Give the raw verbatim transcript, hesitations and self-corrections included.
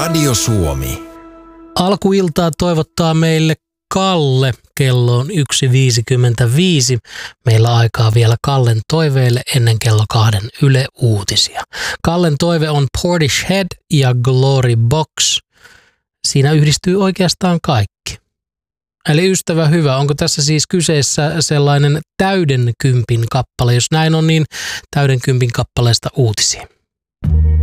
Radio Suomi. Alkuiltaa toivottaa meille Kalle. Kello on yksi viisikymmentäviisi. Meillä aikaa vielä Kallen toiveille ennen kello kahden Yle Uutisia. Kallen toive on Portishead ja Glory Box. Siinä yhdistyy oikeastaan kaikki. Eli ystävä hyvä, onko tässä siis kyseessä sellainen täyden kympin kappale? Jos näin on, niin täyden kympin kappaleesta uutisia.